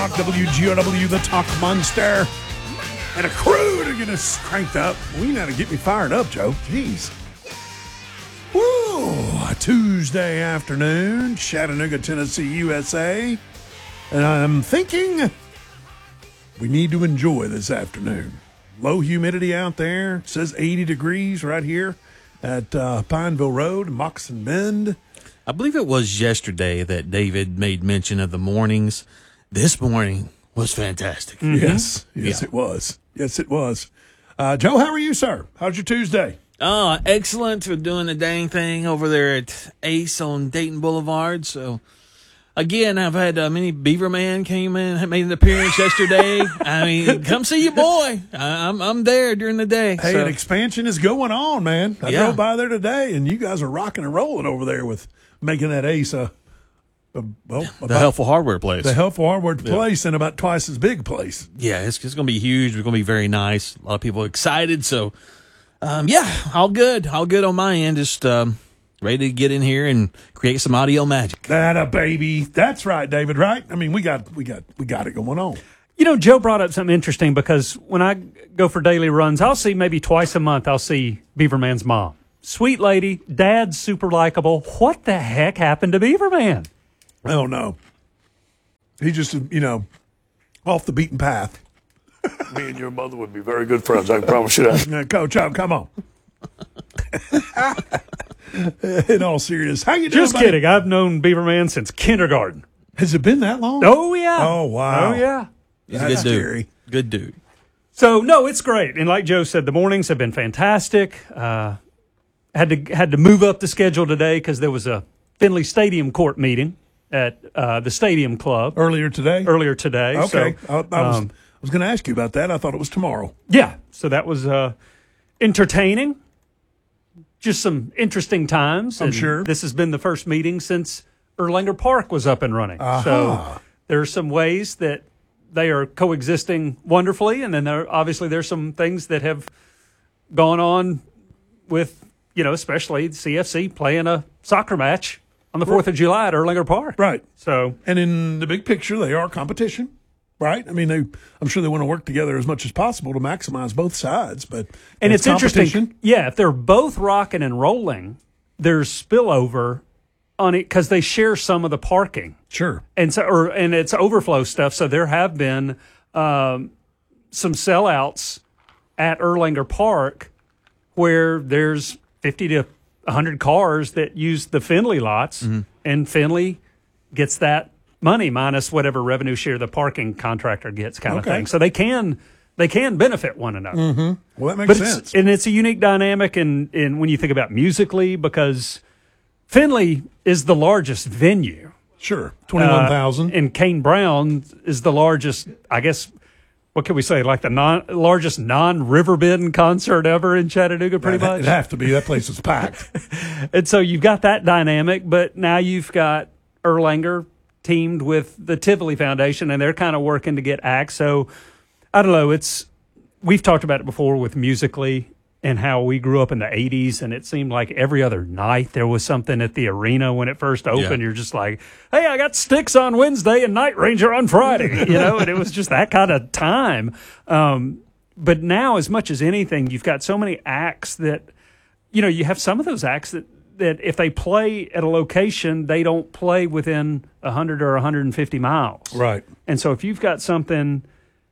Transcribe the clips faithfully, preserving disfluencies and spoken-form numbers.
W G O W, the Talk Monster, and a crew to get us cranked up. We know how to get me fired up, Joe. Jeez. Woo! A Tuesday afternoon, Chattanooga, Tennessee, U S A. And I'm thinking we need to enjoy this afternoon. Low humidity out there. It says eighty degrees right here at uh, Pineville Road, Moccasin Bend. I believe it was yesterday that David made mention of the mornings. This morning was fantastic. Mm-hmm. Yes, yes, yeah. It was. Yes, it was. Uh, Joe, how are you, sir? How's your Tuesday? Oh, excellent. We're doing the dang thing over there at Ace on Dayton Boulevard. So, again, I've had uh, many Beaver Man came in, made an appearance yesterday. I mean, come see your boy. I, I'm I'm there during the day. Hey, so. An expansion is going on, man. I yeah. drove by there today, and you guys are rocking and rolling over there with making that Ace a. Uh, well, the helpful hardware place. The helpful hardware yeah. place and about twice as big place. Yeah, it's, it's going to be huge. It's going to be very nice. A lot of people excited. So, um, yeah, all good. All good on my end. Just um, ready to get in here and create some audio magic. That a baby. That's right, David, right? I mean, we got we got, we got it going on. You know, Joe brought up something interesting because when I go for daily runs, I'll see maybe twice a month, I'll see Beaverman's mom. Sweet lady, dad's super likable. What the heck happened to Beaverman? I don't know. He just, you know, off the beaten path. Me and your mother would be very good friends. I can promise you that. Now, Coach, oh, come on. In all seriousness, how you doing? Just buddy? kidding. I've known Beaverman since kindergarten. Has it been that long? Oh yeah. Oh wow. Oh yeah. He's That's a good dude. scary. Good dude. So no, it's great. And like Joe said, the mornings have been fantastic. Uh, had to had to move up the schedule today because there was a Finley Stadium court meeting at uh, the Stadium Club earlier today. Earlier today. Okay, so, I, I was um, I was going to ask you about that. I thought it was tomorrow. Yeah, so that was uh, entertaining. Just some interesting times. I'm and sure this has been the first meeting since Erlanger Park was up and running. Uh-huh. So there are some ways that they are coexisting wonderfully, and then there obviously there's some things that have gone on with, you know, especially C F C playing a soccer match on the fourth of July at Erlanger Park. Right. So, and in the big picture, they are competition, right? I mean, they, I'm sure they want to work together as much as possible to maximize both sides. But and it's interesting. Yeah, if they're both rocking and rolling, there's spillover on it because they share some of the parking. Sure. And so, or and it's overflow stuff. So there have been um, some sellouts at Erlanger Park where there's fifty to one hundred cars that use the Finley lots, mm-hmm. and Finley gets that money minus whatever revenue share the parking contractor gets, kind okay. of thing. So they can they can benefit one another. Mm-hmm. Well, that makes but sense. It's, and it's a unique dynamic in, in when you think about musically, because Finley is the largest venue. Sure, twenty-one thousand. Uh, and Kane Brown is the largest, I guess, what can we say, like the non, largest non-Riverbend concert ever in Chattanooga, pretty It'd, much? It'd have to be. That place is packed. And so you've got that dynamic, but now you've got Erlanger teamed with the Tivoli Foundation, and they're kind of working to get acts. So, I don't know, it's we've talked about it before with Musically and how we grew up in the eighties, and it seemed like every other night there was something at the arena when it first opened. Yeah. You're just like, hey, I got Styx on Wednesday and Night Ranger on Friday, you know, and it was just that kind of time. Um, but now, as much as anything, you've got so many acts that, you know, you have some of those acts that, that if they play at a location, they don't play within one hundred or one hundred fifty miles. Right. And so if you've got something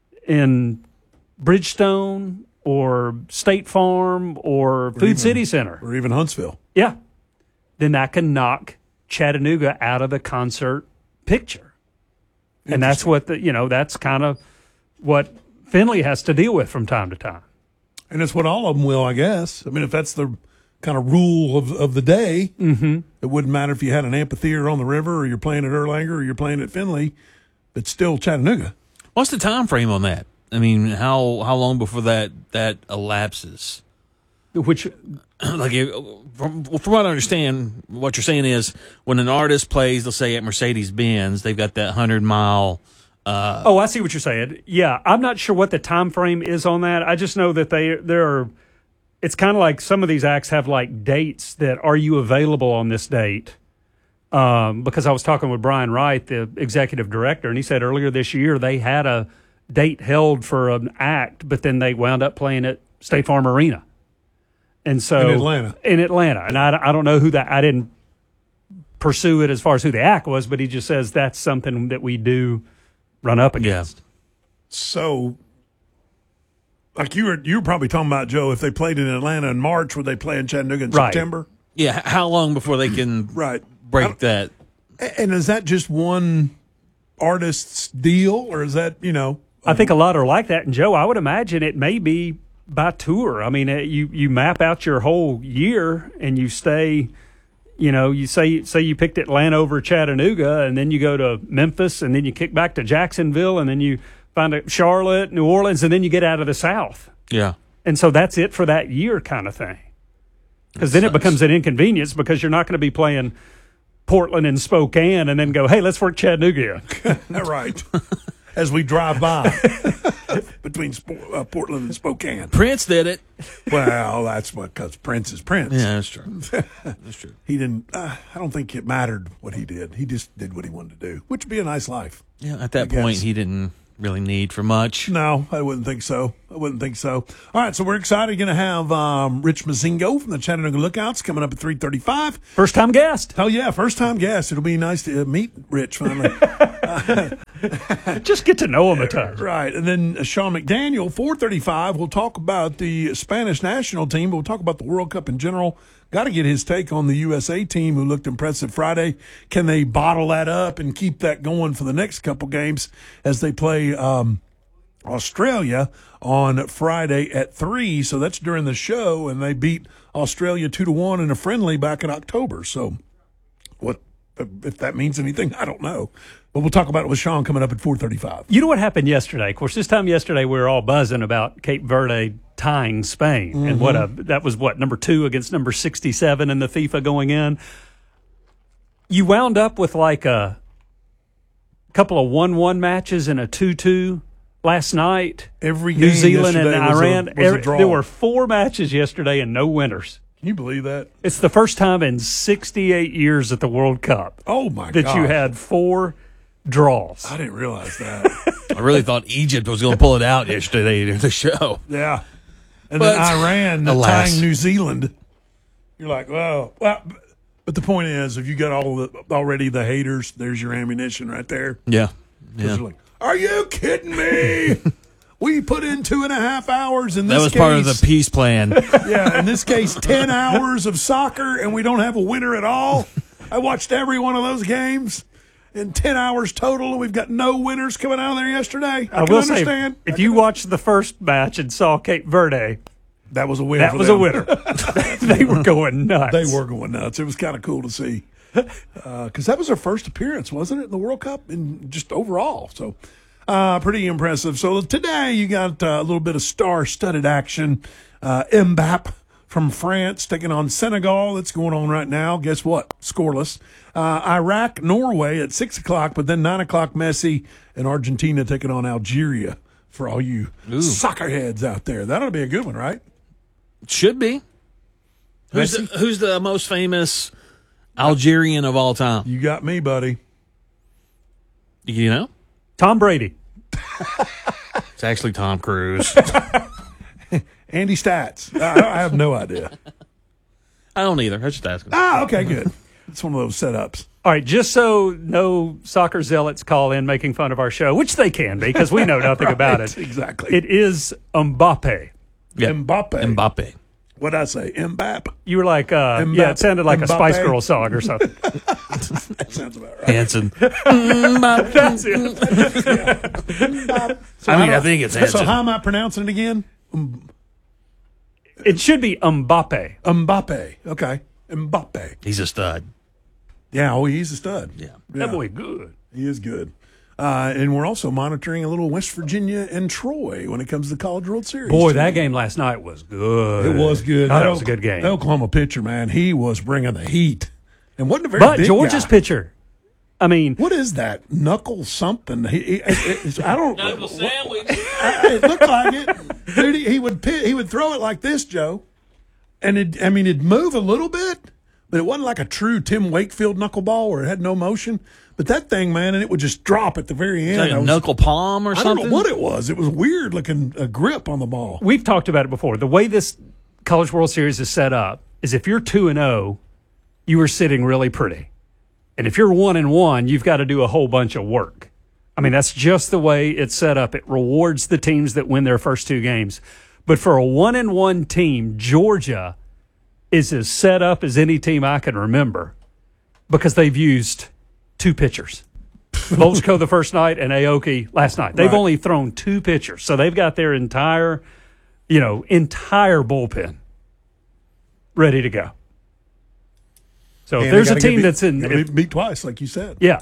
in Bridgestone or State Farm or, or Food even, City Center. Or even Huntsville. Yeah. Then that can knock Chattanooga out of the concert picture. And that's what, the you know, that's kind of what Finley has to deal with from time to time. And it's what all of them will, I guess. I mean, if that's the kind of rule of, of the day, mm-hmm. it wouldn't matter if you had an amphitheater on the river or you're playing at Erlanger or you're playing at Finley. It's still Chattanooga. What's the time frame on that? I mean, how how long before that that elapses? Which, like, from, from what I understand, what you're saying is when an artist plays, let's say at Mercedes-Benz, they've got that hundred mile. Uh, oh, I see what you're saying. Yeah, I'm not sure what the time frame is on that. I just know that they there are. It's kind of like some of these acts have like dates that are you available on this date, Um, because I was talking with Brian Wright, the executive director, and he said earlier this year they had a date held for an act, but then they wound up playing at State Farm Arena. And so In Atlanta. In Atlanta. And I, I don't know who that, I didn't pursue it as far as who the act was, but he just says that's something that we do run up against. So, like you were, you were probably talking about, Joe, if they played in Atlanta in March, would they play in Chattanooga in Right. September? Yeah, h- how long before they can Right. break that? And is that just one artist's deal, or is that, you know? I think a lot are like that. And, Joe, I would imagine it may be by tour. I mean, uh, you, you map out your whole year and you stay, you know, you say say you picked Atlanta over Chattanooga, and then you go to Memphis, and then you kick back to Jacksonville, and then you find a Charlotte, New Orleans, and then you get out of the South. Yeah. And so that's it for that year kind of thing. Because then it becomes an inconvenience because you're not going to be playing Portland and Spokane and then go, hey, let's work Chattanooga. Right. As we drive by between Sp- uh, Portland and Spokane. Prince did it. Well, that's what, because Prince is Prince. Yeah, that's true. That's true. He didn't, uh, I don't think it mattered what he did. He just did what he wanted to do, which would be a nice life. Yeah, at that I point, guess. he didn't really need for much. No, I wouldn't think so. I wouldn't think so. All right, so we're excited. Going to have um, Rich Mazingo from the Chattanooga Lookouts coming up at three thirty-five. First time guest. Oh, yeah, first time guest. It'll be nice to uh, meet Rich finally. Just get to know him a ton. Right. And then uh, Sean McDaniel, four thirty-five. We'll talk about the Spanish national team, but we'll talk about the World Cup in general. Got to get his take on the U S A team who looked impressive Friday. Can they bottle that up and keep that going for the next couple games as they play um, Australia on Friday at three? So that's during the show, and they beat Australia two to one in a friendly back in October. So what if that means anything? I don't know. But we'll talk about it with Sean coming up at four thirty-five. You know what happened yesterday? Of course, this time yesterday we were all buzzing about Cape Verde tying Spain, mm-hmm. and what a that was what number two against number sixty-seven in the FIFA going in. You wound up with like a couple of one-one matches and a two-two last night. Every game New Zealand and yesterday was a- Iran. was a Every- draw. there were four matches yesterday and no winners. Can you believe that? It's the first time in sixty-eight years at the World Cup Oh, my that God. you had four draws. I didn't realize that. I really thought Egypt was going to pull it out yesterday in the show. Yeah. And But, then Iran alas. tying New Zealand. You're like, well, well, but the point is, if you got all the already the haters, there's your ammunition right there. Yeah. 'Cause Yeah. they're like, are you kidding me? We put in two and a half hours in this That was case. part of the peace plan. Yeah, in this case, ten hours of soccer, and we don't have a winner at all. I watched every one of those games in ten hours total, and we've got no winners coming out of there yesterday. I, I can will say, understand. if I you can- watched the first match and saw Cape Verde, that was a win. that for was them. a winner. They were going nuts. They were going nuts. It was kind of cool to see because that was their first appearance, wasn't it, in the World Cup and just overall. So uh, pretty impressive. So today you got uh, a little bit of star-studded action. Uh, Mbappe from France taking on Senegal. That's going on right now. Guess what? Scoreless. Uh, Iraq, Norway at six o'clock, but then nine o'clock Messi and Argentina taking on Algeria for all you Ooh. soccer heads out there. That'll be a good one, right? Should be. Who's the, who's the most famous Algerian of all time? You got me, buddy. You know? Tom Brady. It's actually Tom Cruise. Andy Stats. I, I have no idea. I don't either. I was just asking. Ah, okay, good. It's one of those setups. All right, just so no soccer zealots call in making fun of our show, which they can be because we know nothing about Right, it. exactly. It is Mbappe. Yeah. Mbappe. Mbappe. What'd I say? Mbappe. You were like, uh, Mbappe. yeah, it sounded like a Mbappe. Spice Girl song or something. That sounds about right. Hanson. That's it. So I mean, how I do- think it's So Hanson. how am I pronouncing it again? It should be Mbappe. Mbappe. Okay. Mbappe. He's a stud. Yeah, oh, he's a stud. Yeah. That boy good. He is good. Uh, and we're also monitoring a little West Virginia and Troy when it comes to the College World Series. Boy, that game last night was good. It was good. Oh, that That was a good game. The Oklahoma pitcher, man, he was bringing the heat. And wasn't a very But big Georgia's guy. pitcher, I mean, What is that? Knuckle something? He, he, it, I don't. sandwich. I- it looked like it. Dude, he, he would pit, he would throw it like this, Joe, and it. I mean, it'd move a little bit, but it wasn't like a true Tim Wakefield knuckleball where it had no motion. But that thing, man, and it would just drop at the very end. Like a I was- knuckle palm or I something? don't know what it was. It was weird looking a grip on the ball. We've talked about it before. The way this College World Series is set up is if you're two and zero, you are sitting really pretty, and if you're one and one, you've got to do a whole bunch of work. I mean, that's just the way it's set up. It rewards the teams that win their first two games. But for a one and one team, Georgia is as set up as any team I can remember because they've used two pitchers. Volchko the first night and Aoki last night. They've Right. only thrown two pitchers. So they've got their entire, you know, entire bullpen ready to go. So if And there's they a gotta get team beat- that's in, gotta if- be beat twice, like you said. yeah.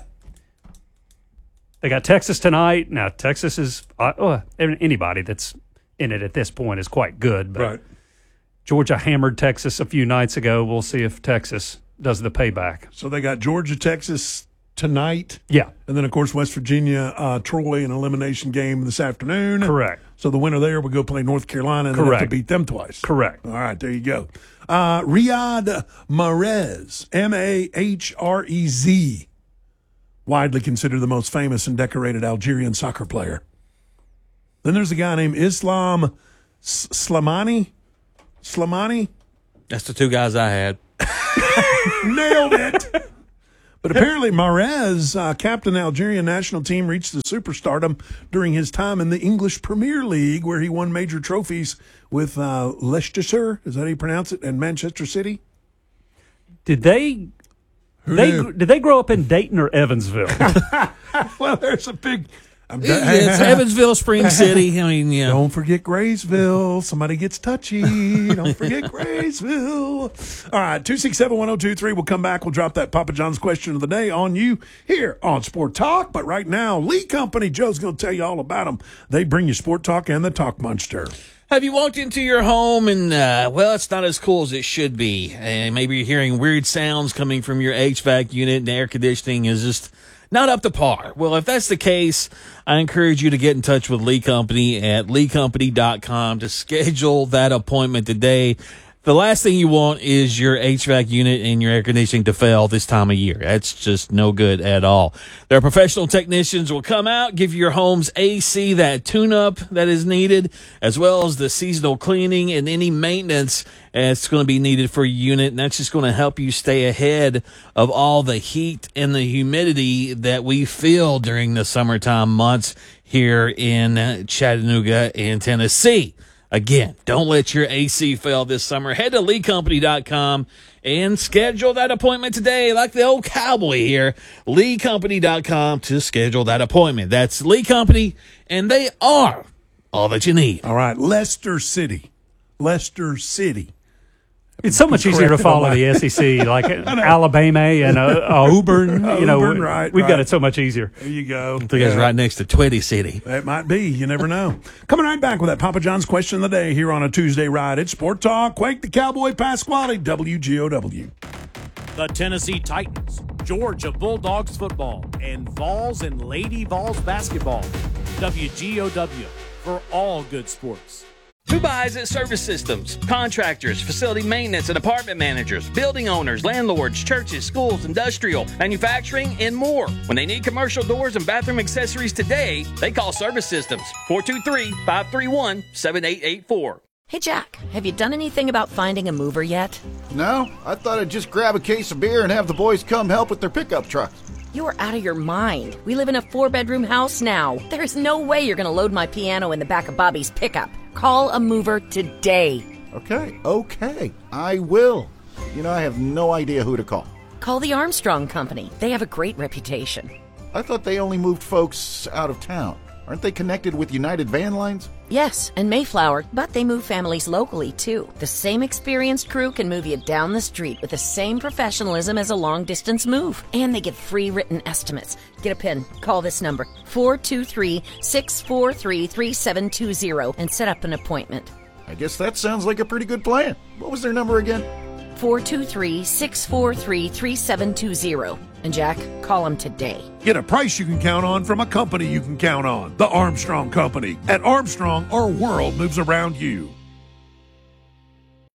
They got Texas tonight. Now, Texas is, uh, oh, anybody that's in it at this point is quite good. But Right. Georgia hammered Texas a few nights ago. We'll see if Texas does the payback. So they got Georgia, Texas tonight. Yeah, And then, of course, West Virginia, uh, Troy, an elimination game this afternoon. correct. So the winner there will go play North Carolina and then have to Correct. beat them twice. Correct. All right, there you go. Uh, Riyad Mahrez, M A H R E Z, widely considered the most famous and decorated Algerian soccer player. Then there's a guy named Islam S- Slimani. Slimani? That's the two guys I had. Nailed it. But apparently Mahrez, uh, captain Algerian national team, reached the superstardom during his time in the English Premier League, where he won major trophies with uh, Leicester, is that how you pronounce it, and Manchester City. Did they, Who they knew? did they grow up in Dayton or Evansville? Well, there's a big... I'm It's Evansville, Spring City. I mean, yeah. Don't forget Graysville. Somebody gets touchy. Don't forget Graysville. All right, two six seven, one oh two three. We'll come back. We'll drop that Papa John's question of the day on you here on Sport Talk. But right now, Lee Company, Joe's going to tell you all about them. They bring you Sport Talk and the Talk Monster. Have you walked into your home and, uh, well, it's not as cool as it should be. And maybe you're hearing weird sounds coming from your H V A C unit and the air conditioning is just not up to par. Well, if that's the case, I encourage you to get in touch with Lee Company at lee company dot com to schedule that appointment today. The last thing you want is your H V A C unit and your air conditioning to fail this time of year. That's just no good at all. Their professional technicians will come out, give your home's A C that tune-up that is needed, as well as the seasonal cleaning and any maintenance that's going to be needed for your unit. And that's just going to help you stay ahead of all the heat and the humidity that we feel during the summertime months here in Chattanooga and Tennessee. Again, don't let your A C fail this summer. Head to lee company dot com and schedule that appointment today, like the old cowboy here. lee company dot com to schedule that appointment. That's Lee Company, and they are all that you need. All right, Leicester City. Leicester City. It's so much easier to corrected follow on the S E C, like Alabama and uh, Auburn. You know, Auburn, right, we've right. got it so much easier. There you go. I think it's right next to Twitty City. That might be. You never know. Coming right back with that Papa John's question of the day here on a Tuesday ride. It's Sport Talk. Quake the Cowboy Pasquale, W G O W. The Tennessee Titans, Georgia Bulldogs football, and Vols and Lady Vols basketball. W G O W for all good sports. Who buys at Service Systems? Contractors, facility maintenance and apartment managers, building owners, landlords, churches, schools, industrial, manufacturing, and more. When they need commercial doors and bathroom accessories today, they call Service Systems. four two three, five three one, seven eight eight four. Hey, Jack, have you done anything about finding a mover yet? No, I thought I'd just grab a case of beer and have the boys come help with their pickup trucks. You are out of your mind. We live in a four-bedroom house now. There is no way you're going to load my piano in the back of Bobby's pickup. Call a mover today. Okay, okay, I will. You know, I have no idea who to call. Call the Armstrong Company. They have a great reputation. I thought they only moved folks out of town. Aren't they connected with United Van Lines? Yes, and Mayflower, but they move families locally, too. The same experienced crew can move you down the street with the same professionalism as a long-distance move. And they give free written estimates. Get a pen. Call this number, four two three, six four three, three seven two zero, and set up an appointment. I guess that sounds like a pretty good plan. What was their number again? four two three, six four three, three seven two zero. And Jack, call them today. Get a price you can count on from a company you can count on. The Armstrong Company. At Armstrong, our world moves around you.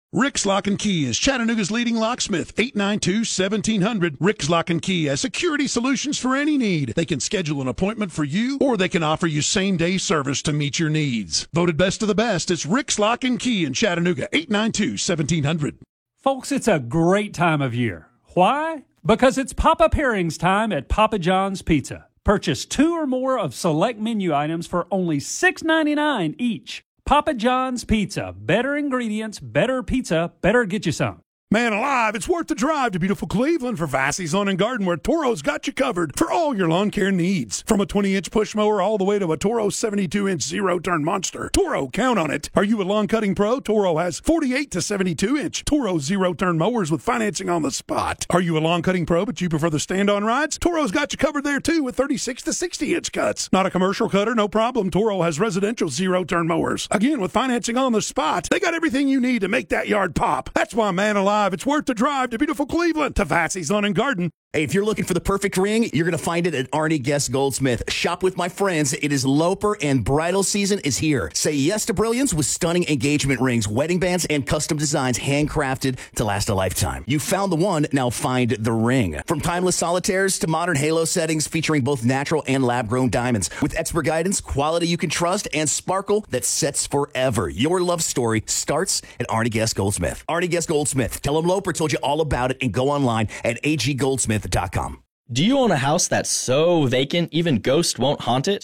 Rick's Lock and Key is Chattanooga's leading locksmith. eight nine two, one seven zero zero. Rick's Lock and Key has security solutions for any need. They can schedule an appointment for you, or they can offer you same-day service to meet your needs. Voted best of the best, it's Rick's Lock and Key in Chattanooga. eight nine two, one seven zero zero. Folks, it's a great time of year. Why? Because it's Papa Pairings time at Papa John's Pizza. Purchase two or more of select menu items for only six ninety-nine each. Papa John's Pizza. Better ingredients, better pizza, better get you some. Man alive, it's worth the drive to beautiful Cleveland for Vassey's Lawn and Garden, where Toro's got you covered for all your lawn care needs. From a twenty-inch push mower all the way to a Toro seventy-two inch zero-turn monster. Toro, count on it. Are you a lawn cutting pro? Toro has forty-eight to seventy-two inch Toro zero-turn mowers with financing on the spot. Are you a lawn cutting pro but you prefer the stand-on rides? Toro's got you covered there too with thirty-six to sixty inch cuts. Not a commercial cutter? No problem. Toro has residential zero-turn mowers. Again, with financing on the spot. They got everything you need to make that yard pop. That's why, man alive, it's worth the drive to beautiful Cleveland to Vassey's Lawn and Garden. Hey, if you're looking for the perfect ring, you're going to find it at Arnie Guest Goldsmith. Shop with my friends. It is Loper and bridal season is here. Say yes to brilliance with stunning engagement rings, wedding bands, and custom designs handcrafted to last a lifetime. You found the one, now find the ring. From timeless solitaires to modern halo settings featuring both natural and lab-grown diamonds. With expert guidance, quality you can trust, and sparkle that sets forever. Your love story starts at Arnie Guest Goldsmith. Arnie Guest Goldsmith. Tell him Loper told you all about it and go online at a g goldsmith dot com. Do you own a house that's so vacant even ghosts won't haunt it?